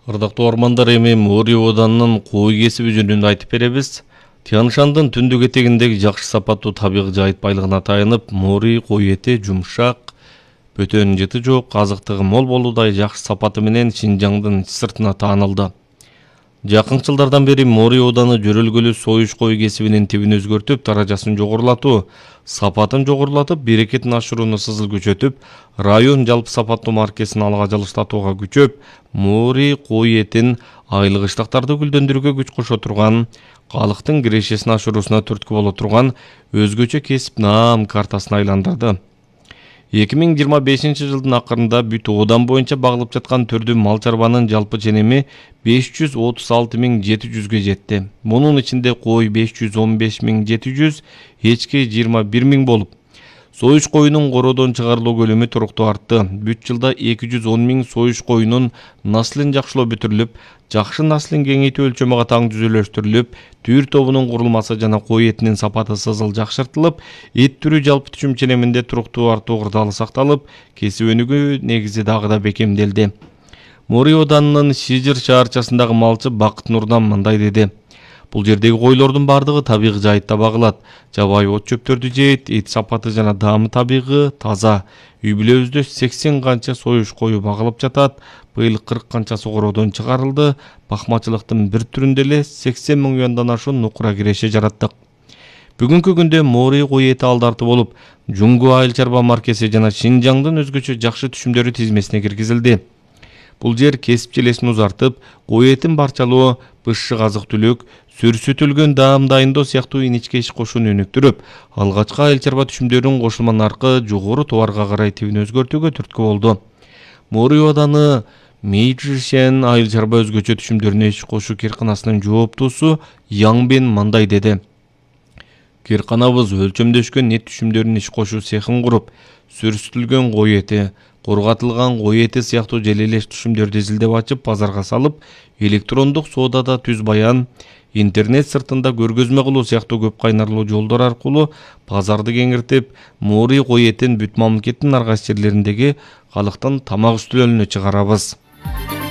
Ырдактуу ормандар, эми Мори Оданынын кой кесиби жөнүндө айтып беребиз. Тянь-Шандын түндүк этегиндеги жакшы сапаттуу табигый жайыт байлыгына таянып, Мори кой эти жумшак, бөтөн жыты жок, азыктыгы мол болуудай жакшы сапаты менен Шинжаңдын сыртына таанылды. Жакынкы жылдардан бери Мори Оданы жөрөлгөлүү союш кой кесибинин тибин өзгөртүп, даражасын жогорулатуу, сапатын жогорулатып, берекетин ашырууну сызыл күчөтүп, район жалпы сапаттуу маркесин алга жылыштатууга күчөп, Мори кой этин айлык ыштактарды гүлдөндүрүүгө күч кошо турган, калктын кирешесин ашыруусуна түрткү боло турган өзгөчө кесип наам картасына айландырды. 2025 жылдын акырында бүт Одан боюнча багылып жаткан түрдүү мал чарбанын жалпы ченеми 536.700ге жетти. Мунун ичинде кой 515.700, эчки 21.000 болуп, союш коюнун короодон чыгарылуу көлөмү туруктуу артты. Бүт жылда 210.000 союш коюнун наслын жакшылоо бүтүрүлүп, жакшы наслын кеңейтүү өлчөмү катаң түзүлөштүрүлүп, түйүр тобунун курулмасы жана кой этинин сапаты сызыл жакшыртылып, эт түрү жалпы түшүм ченеминде туруктуу артуу кырдаалы сакталып, кесип өнүгүү негизи дагы да бекемделди. Мори Оданынын Шижир шаарчасындагы малчы Бакыт Нурдан мындай деди: Бул жердеги койлордун бардыгы табигый жайытта багылат. Жабайы от чөптөрдү жейт, эт сапаты жана даамы табигый, таза. Үй бүлөбүздө 80 канча союш кою багылып жатат. Быйыл 40 канчасы короодон чыгарылды. Бакмачылыктын бир түрүндө эле 80 миллиондон ашуун нукура киреше жараттык. Бүгүнкү күндө Мори кой эти алдарты болуп, Жуңгу айыл чарба маркеси жана Шинжаңдын өзгөчө жакшы түшүмдөрү тизмесине киргизилди. Бул жер кесип желесин узартып, кой этин барчалоо, бышшык азык-түлүк, сүрсүтүлгөн даам дайындоо сыяктуу иничке иш кошууну өнүктүрүп, алгачкы айыл чарба түшүмдөрүн кошулма наркы жогору товарга карай тибин өзгөртүүгө түрткү болду. Мори Оданы Мейжишен айыл чарба өзгөчө түшүмдөрүнө иш кошуу кирканасынын жооптуусу Яңбен мындай деди: Кирканабыз өлчөмдөшкөн эт түшүмдөрүнүн иш кошуу цехин куруп, сүрсүтүлгөн кой эти, кургатылган кой эти сыяктуу желелеш түшүмдөрдү изилдеп ачып, базарга салып, электрондук соодада түз баян, интернет сыртында көргөзмө кылуу сыяктуу көп кайнарлуу жолдор аркылуу базарды кеңиртип, Мори кой этин бүт мамлекеттин ар кайсы жерлериндеги калктын тамак үстөлүнө чыгарабыз.